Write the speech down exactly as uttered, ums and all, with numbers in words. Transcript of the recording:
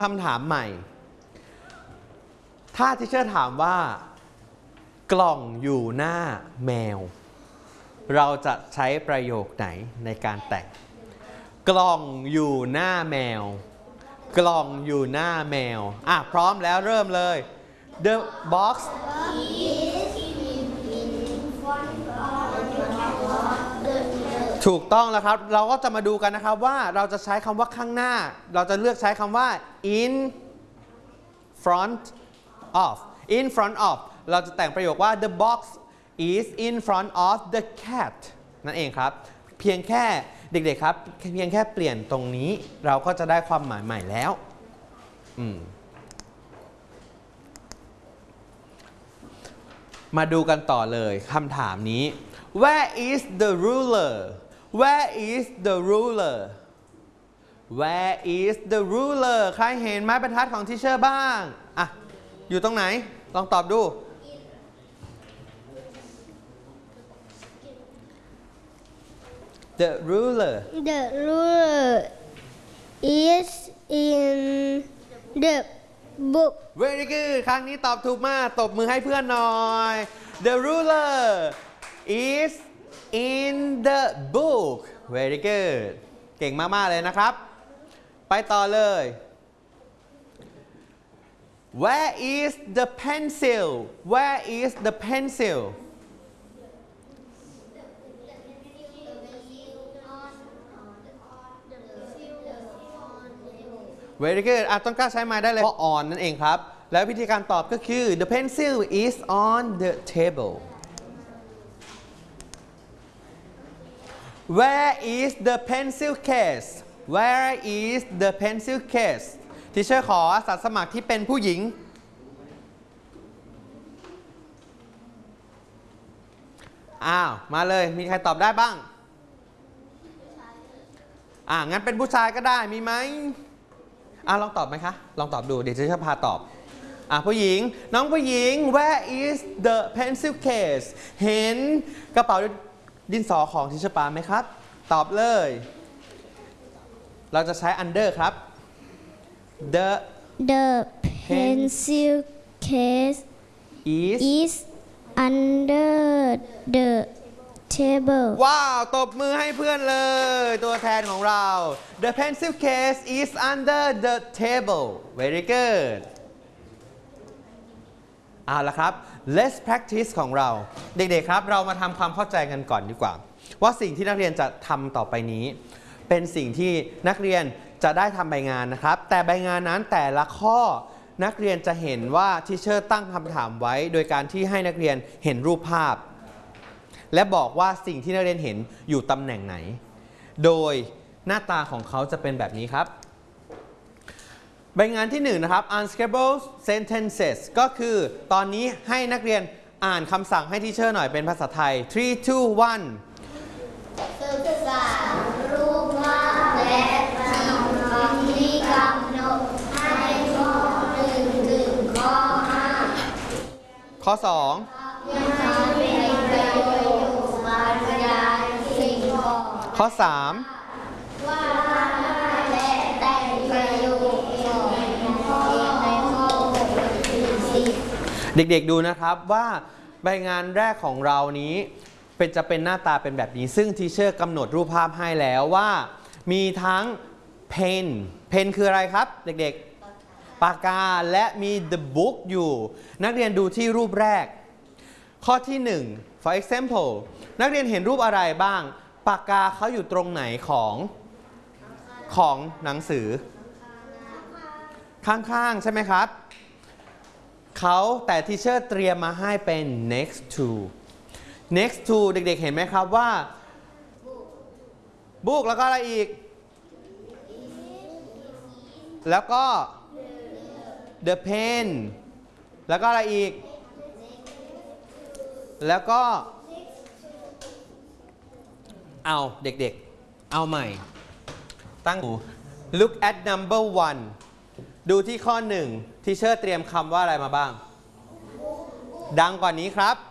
คำถามใหม่ถ้าทิเชอร์ถามว่ากล่องอยู่หน้าแมวเราจะใช้ประโยคไหนในการแต่งกล่องอยู่หน้าแมวกล่องอยู่หน้าแมวอ่ะพร้อมแล้วเริ่มเลย The boxถูกต้องแล้วครับเราก็จะมาดูกันนะครับว่าเราจะใช้คำว่าข้างหน้าเราจะเลือกใช้คำว่า in front of in front of เราจะแต่งประโยคว่า the box is in front of the cat นั่นเองครับเพียงแค่เด็กๆครับเพียงแค่เปลี่ยนตรงนี้เราก็จะได้ความหมายใหม่แล้วมาดูกันต่อเลยคำถามนี้ Where is the ruler Where is the ruler Where is the ruler ใครเห็นไม้บรรทัดของทิเชอร์บ้างอ่ะอยู่ตรงไหนลองตอบดู The ruler The ruler is in the book Very good ครั้งนี้ตอบถูกมากตบมือให้เพื่อนหน่อย The ruler is in the book Very good เก่งมากๆเลยนะครับไปต่อเลย Where is the pencil Where is the pencil Very good อ่ะต้นกล้าใช้ไม้ได้เลยเพราะ on นั่นเองครับแล้ววิธีการตอบก็คือ the pencil is on the table Where is the pencil case Where is the pencil case ทีเชอร์ขออาสาสมัครที่เป็นผู้หญิงอ้าวมาเลยมีใครตอบได้บ้างอ่างั้นเป็นผู้ชายก็ได้มีไหมอ่ะลองตอบไหมคะลองตอบดูเดี๋ยวจะพาตอบอ่ะผู้หญิงน้องผู้หญิง Where is the pencil case เห็นกระเป๋าดินสอของทิชปาไหมครับตอบเลยเราจะใช้ under ครับ the The pencil case is is under the table ว้าวตบมือให้เพื่อนเลยตัวแทนของเรา The pencil case is under the table Very good เอาละครับ Let's practice ของเราเด็กๆครับเรามาทำความเข้าใจกันก่อนดีกว่าว่าสิ่งที่นักเรียนจะทำต่อไปนี้เป็นสิ่งที่นักเรียนจะได้ทำใบงานนะครับแต่ใบงานนั้นแต่ละข้อนักเรียนจะเห็นว่าทีเชอร์ตั้งคำถามไว้โดยการที่ให้นักเรียนเห็นรูปภาพและบอกว่าสิ่งที่นักเรียนเห็นอยู่ตำแหน่งไหนโดยหน้าตาของเขาจะเป็นแบบนี้ครับใบงานที่หนึ่งนะครับ unscribbled sentences ก็คือตอนนี้ให้นักเรียนอ่านคำสั่งให้ทีเชอร์หน่อยเป็นภาษาไทย three two one ศึกษารูปภาพและทำคำที่กำหนดให้ข้อหนึ่งถึงข้อห้าข้อสองข้อสามว่าและแต่งประโยคของข้อในข้อหกถึงสิบเด็กๆดูนะครับว่าใบงานแรกของเรานี้เป็นจะเป็นหน้าตาเป็นแบบนี้ซึ่งทีเชอร์กำหนดรูปภาพให้แล้วว่ามีทั้ง pen pen คืออะไรครับเด็กๆปากกาและมี the book อยู่นักเรียนดูที่รูปแรกข้อที่หนึ่ง for example นักเรียนเห็นรูปอะไรบ้างปากกาเขาอยู่ตรงไหนของของหนังสือข้างๆใช่ไหมครับเขาแต่ทีเชอร์เตรียมมาให้เป็น next to next to เด็กๆเห็นไหมครับว่า book แล้วก็อะไรอีกแล้วก็ the pen แล้วก็อะไรอีกแล้วก็เอาเด็กๆเอาใหม่ตั้งหู look at number one ดูที่ข้อหนึ่งทีเชอร์เตรียมคำว่าอะไรมาบ้างดังกว่านี้ครับ